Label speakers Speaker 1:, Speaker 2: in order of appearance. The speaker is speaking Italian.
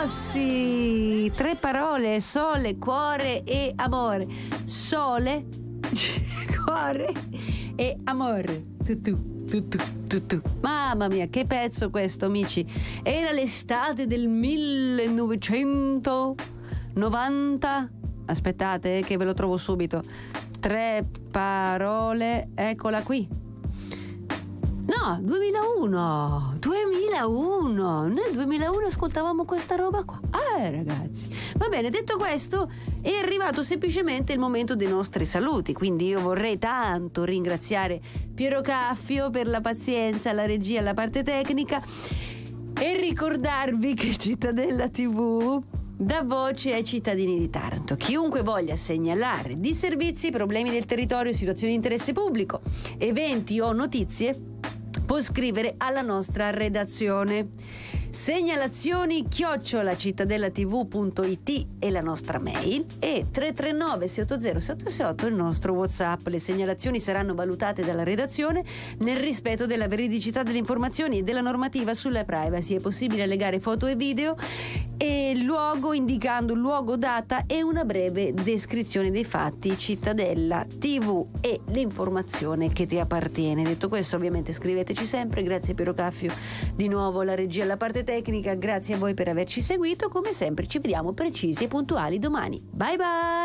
Speaker 1: Rossi, 3 parole: sole, cuore e amore. Sole, cuore e amore. Tu. Mamma mia, che pezzo questo, amici. Era l'estate del 1990. Aspettate, che ve lo trovo subito. 3 parole, eccola qui. No, 2001. Noi nel 2001 ascoltavamo questa roba qua. Ragazzi. Va bene, detto questo, è arrivato semplicemente il momento dei nostri saluti. Quindi io vorrei tanto ringraziare Piero Caffio per la pazienza, la regia, la parte tecnica, e ricordarvi che Cittadella TV dà voce ai cittadini di Taranto. Chiunque voglia segnalare disservizi, problemi del territorio, situazioni di interesse pubblico, eventi o notizie può scrivere alla nostra redazione. Segnalazioni@cittadellatv.it è la nostra mail, e 339 680 768 il nostro WhatsApp. Le segnalazioni saranno valutate dalla redazione nel rispetto della veridicità delle informazioni e della normativa sulla privacy. È possibile allegare foto e video e luogo, indicando luogo, data e una breve descrizione dei fatti. Cittadella TV è l'informazione che ti appartiene. Detto questo, ovviamente scriveteci sempre. Grazie Piero Caffio, di nuovo la regia e la parte tecnica. Grazie a voi per averci seguito. Come sempre ci vediamo precisi e puntuali domani. Bye bye.